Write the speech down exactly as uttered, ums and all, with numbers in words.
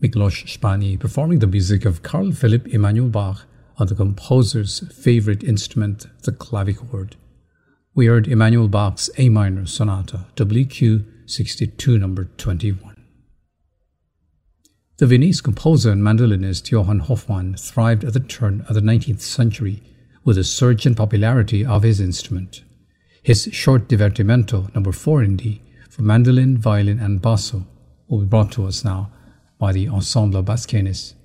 Miklos Spani performing the music of Carl Philipp Emanuel Bach on the composer's favorite instrument, the clavichord. We heard Emanuel Bach's A minor sonata, W Q sixty-two, number twenty-one. The Viennese composer and mandolinist Johann Hofmann thrived at the turn of the nineteenth century with the surge in popularity of his instrument. His short divertimento, number four in D, for mandolin, violin and basso, will be brought to us now by the Ensemble Basquianis